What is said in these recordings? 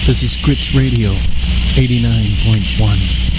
This is Grits Radio, 89.1.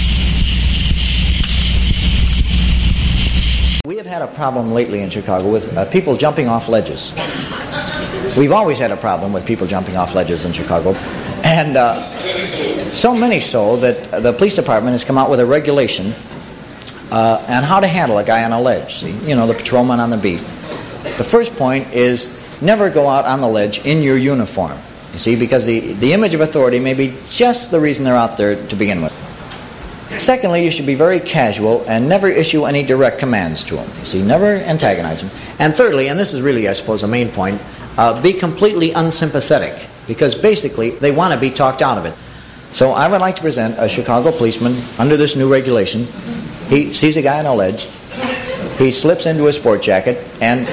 We have had a problem lately in Chicago with people jumping off ledges. We've always had a problem with people jumping off ledges in Chicago. And so many so that the police department has come out with a regulation on how to handle a guy on a ledge. See? You know, the patrolman on the beat. The first point is never go out on the ledge in your uniform. You see, because the image of authority may be just the reason they're out there to begin with. Secondly, you should be very casual and never issue any direct commands to them. You see, never antagonize them. And thirdly, and this is really, I suppose, a main point, be completely unsympathetic, because basically they want to be talked out of it. So I would like to present a Chicago policeman under this new regulation. He sees a guy on a ledge, he slips into his sport jacket, and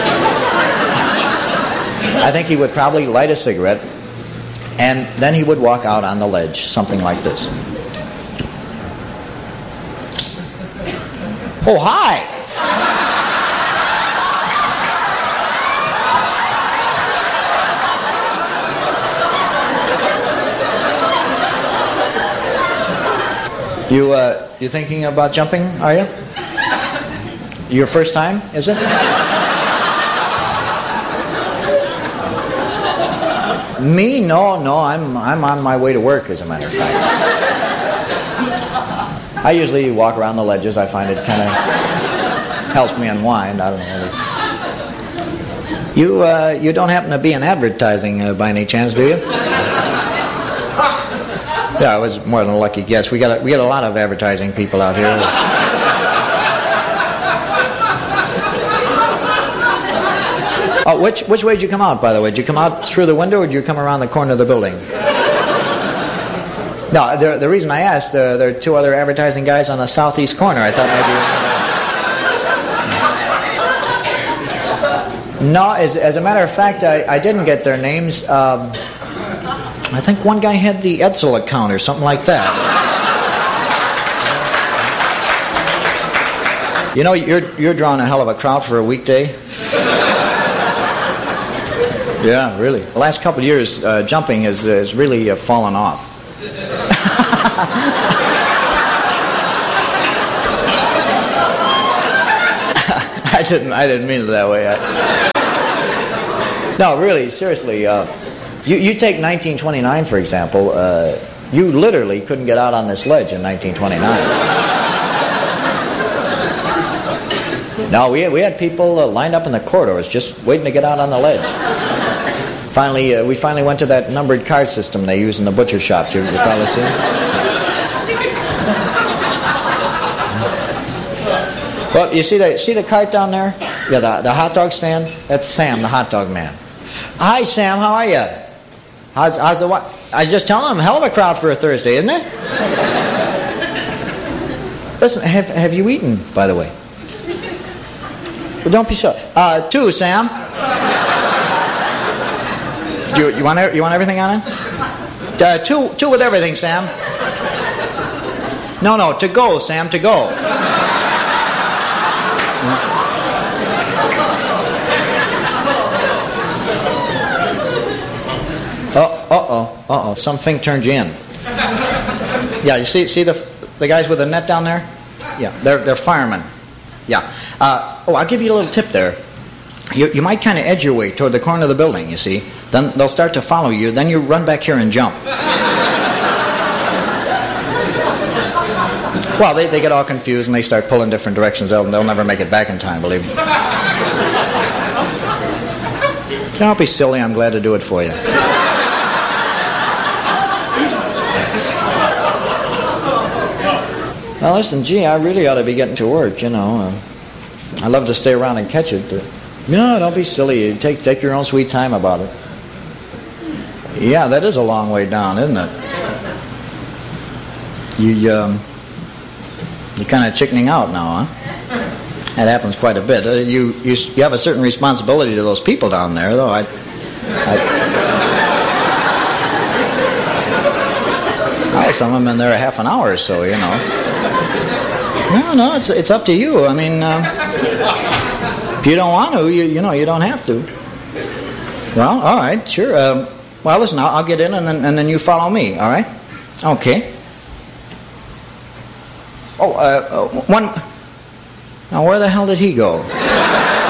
I think he would probably light a cigarette, and then he would walk out on the ledge, something like this. Oh, hi! You thinking about jumping, are you? Your first time, is it? Me? No, I'm on my way to work, as a matter of fact. I usually walk around the ledges. I find it kind of helps me unwind. I don't know. You don't happen to be in advertising by any chance, do you? Yeah, it was more than a lucky guess. We got a lot of advertising people out here. Oh, which way did you come out, by the way? Did you come out through the window, or did you come around the corner of the building? No, the reason I asked, there are two other advertising guys on the southeast corner. I thought maybe... No, as a matter of fact, I didn't get their names. I think one guy had the Edsel account or something like that. You know, you're drawing a hell of a crowd for a weekday. Yeah, really. The last couple of years, jumping has really fallen off. I didn't mean it that way. No, really, seriously. You take 1929, for example. You literally couldn't get out on this ledge in 1929. No, we had people lined up in the corridors just waiting to get out on the ledge. We finally went to that numbered card system they use in the butcher shops. You probably see it? Well, you see the cart down there? Yeah, the hot dog stand? That's Sam, the hot dog man. Hi, Sam, how are you? How's the what? I just tell him, hell of a crowd for a Thursday, isn't it? Listen, have you eaten, by the way? Well, don't be so. Two, Sam. You want everything on it? Two with everything, Sam. No, to go, Sam, to go. Uh-oh, something turned you in. Yeah, you see the guys with the net down there? Yeah, they're firemen. Yeah. I'll give you a little tip there. You might kind of edge your way toward the corner of the building, you see. Then they'll start to follow you. Then you run back here and jump. Well, they get all confused and they start pulling different directions. They'll never make it back in time, believe me. Don't be silly. I'm glad to do it for you. Now listen, gee, I really ought to be getting to work, you know. I love to stay around and catch it. No, don't be silly. Take your own sweet time about it. Yeah, that is a long way down, isn't it? You're kind of chickening out now, huh? That happens quite a bit. You have a certain responsibility to those people down there, though. Some of them in there a half an hour or so, you know. No, it's up to you. I mean, if you don't want to, you know, you don't have to. Well, all right, sure. Well, listen, I'll get in and then you follow me, all right? Okay. Oh, one... Now, where the hell did he go?